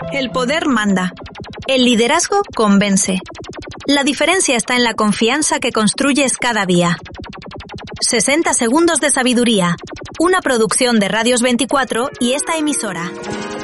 El poder manda. El liderazgo convence. La diferencia está en la confianza que construyes cada día. 60 segundos de sabiduría. Una producción de Radios 24 y esta emisora.